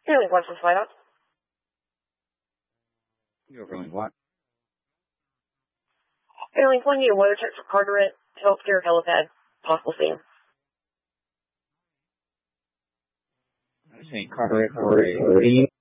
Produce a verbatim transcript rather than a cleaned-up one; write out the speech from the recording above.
Airlink one from Flight Ops. You overlink what? Airlink one, need a weather check for Carteret, healthcare, helipad, possible scene. I'm saying Carteret for a